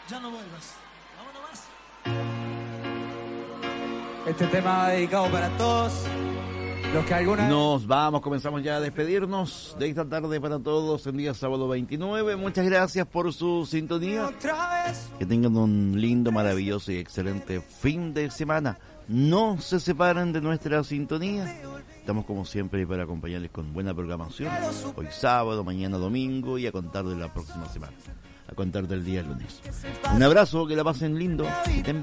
Ya no vuelvas. Vámonos más. Este tema dedicado para todos los que alguna Nos vamos, comenzamos ya a despedirnos de esta tarde para todos el día sábado 29. Muchas gracias por su sintonía. Que tengan un lindo, maravilloso y excelente fin de semana. No se separen de nuestra sintonía. Estamos como siempre para acompañarles con buena programación. Hoy sábado, mañana domingo y a contar de la próxima semana. A contar del día lunes. Un abrazo, que la pasen lindo.